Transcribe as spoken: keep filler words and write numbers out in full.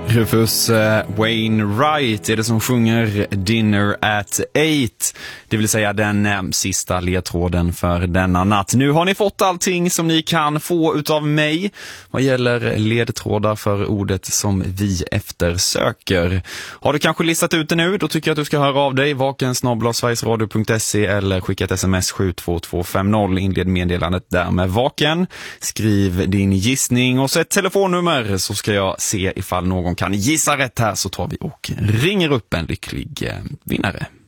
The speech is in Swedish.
Rufus Wainwright är det som sjunger Dinner at eight, det vill säga den eh, sista ledtråden för denna natt. Nu har ni fått allting som ni kan få utav mig vad gäller ledtrådar för ordet som vi eftersöker. Har du kanske listat ut det nu, då tycker jag att du ska höra av dig vaken snabel-a sverigesradio punkt se eller skicka ett sms sju två två fem noll, inled meddelandet där med vaken, skriv din gissning och så ett telefonnummer, så ska jag se ifall någon kan gissa rätt här, så tar vi och ringer upp en lycklig vinnare.